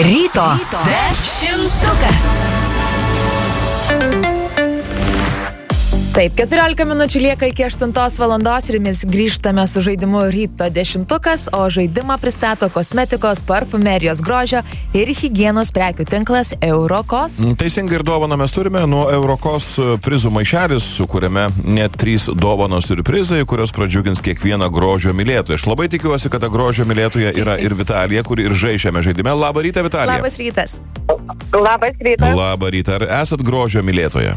Ryto dešimtukas. Taip, 14 minučių lieka iki 8 valandos ir mes grįžtame su žaidimu Ryto dešimtukas, o žaidimą pristato kosmetikos, parfumerijos, grožio ir higienos prekių tinklas Eurokos. Teisingai ir dovaną mes turime nuo Eurokos prizų maišelis, su kuriame net 3 dovanos ir prizai, kurios pradžiugins kiekvieną grožio mylėtoją. Aš labai tikiuosi, kad ta grožio mylėtoja yra ir Vitalija, kuri ir žaidžiame žaidime. Labą rytą, Vitalija. Labas rytas. Labas rytas. Labą rytą. Ar esat grožio mylėtoja?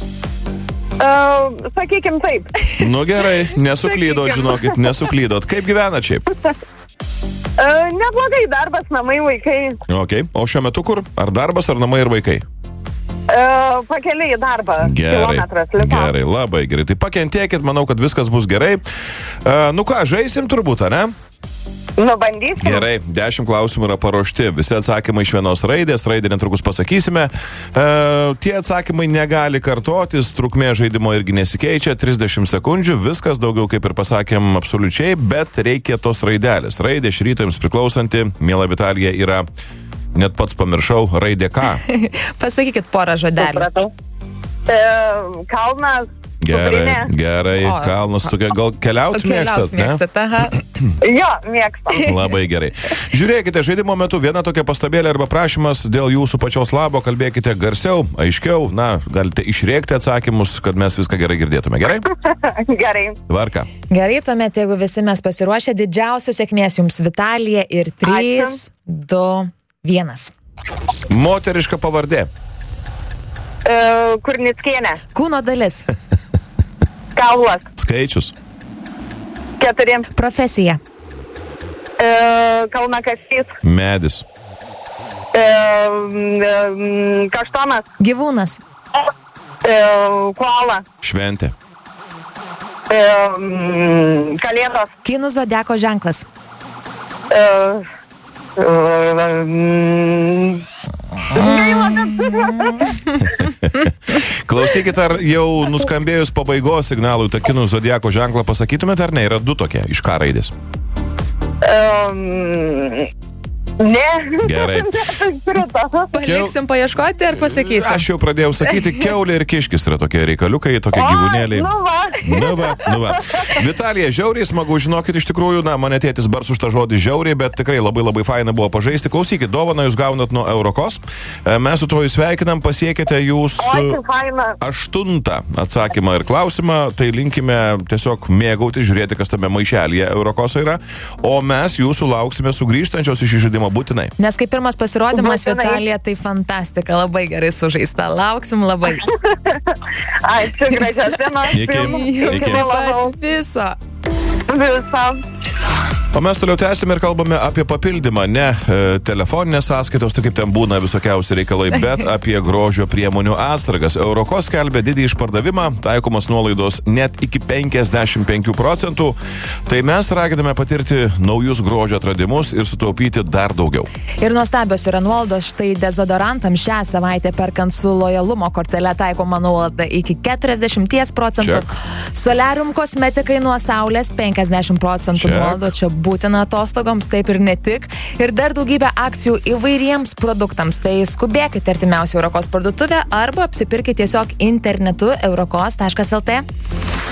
Sakykim taip. Nu gerai, nesuklydot, žinokit, nesuklydot. Kaip gyvenat šiaip? Neblogai, darbas, namai, vaikai. Ok, o šiuo metu kur? Ar darbas, ar namai ir vaikai? Pakeliai į darbą. Gerai, Kilometras liko. gerai, labai gerai. Tai pakentėkit, manau, kad viskas bus gerai. Nu ką, žaisim turbūt, ar ne? Nu, bandysim. Gerai, 10 klausimų yra paruošti. Visi atsakymai iš vienos raidės, raidę netrukus pasakysime. Tie atsakymai negali kartotis, trukmė žaidimo irgi nesikeičia, 30 sekundžių, viskas daugiau kaip ir pasakėm absoliučiai, bet reikia tos raidelės. Raidė šryto jums priklausanti, miela Vitalija, yra, net pats pamiršau, raidė K. Pasakykit porą žodelių. Supratau. Kalnas. Gerai, Kuprinė. gerai, O. kalnas tokia, gal keliauti mėgstat, ne? Mėgstat, aha. Jo, mėgstam. Labai gerai. Žiūrėkite, žaidimo metu viena tokia pastabėlė arba prašymas dėl jūsų pačios labo, kalbėkite garsiau, aiškiau, na, galite išrėkti atsakymus, kad mes viską gerai girdėtume, gerai? Gerai. Tvarka. Gerai, tuomet, jeigu visi mes pasiruošę, didžiausios sėkmės jums, Vitalija, ir 3, 2, 1. Moteriška pavardė. Kurnickienė. Kūno dalis, Kaulas. Skaičius. 4. profesija, Kalnakasys. Medis. Kaštonas. gyvūnas, Koala. Šventė. Kalėdos. kinų zodiako ženklas, Klausykit, ar jau nuskambėjus pabaigos signalui tą kinų zodiako ženklą pasakytumėt, ar ne? Yra 2 tokie iš K raidės. Ne. Gerai. paliksim paieškoti ar pasakysim? Aš jau pradėjau sakyti, kiaulė ir kiškis yra tokie reikaliukai, tokie gyvūnėliai. Nu va. Nu va. Vitalija, žiauriai smagu, žinokit, iš tikrųjų, na, mane tėtis bars už tą žodį žiauriai, bet tikrai labai labai faina buvo pažaisti. Klausykit, dovaną jūs gaunat nuo Eurokos. Mes su to jūs sveikinam, pasiekite jūs Oi, faina. 8 atsakymą ir klausimą, tai linkime tiesiog mėgauti, žiūrėti, kas tame maišelyje Eurokoso yra, o mes jūsų lauksime sugrįžtančios iš žaidimo būtinai. Nes kaip pirmas pasirodymas, Būtinai. Vitalija, tai fantastika, labai gerai sužaista. Lauksim labai. Ačiū, gražios dienos. Iki. Iki. Viso. Visam. O mes toliau tęsime ir kalbame apie papildymą, ne telefoninės sąskaitos, tai kaip ten būna visokiausi reikalai, bet apie grožio priemonių atsargas. Eurokos skelbia didį išpardavimą, taikomas nuolaidos net iki 55%. Tai mes raginame patirti naujus grožio atradimus ir sutaupyti dar daugiau. Ir nuostabios yra nuolaidos, štai dezodorantams šią savaitę perkant su lojalumo kortele taikoma nuolaida iki 40%. Check. Solarium kosmetikai nuo saulės 50% Check. nuolaida, čia būtina atostogoms, taip ir ne tik. Ir dar daugybė akcijų įvairiems produktams. Tai skubėkite artimiausią Eurokos parduotuvę arba apsipirkite tiesiog internetu eurokos.lt.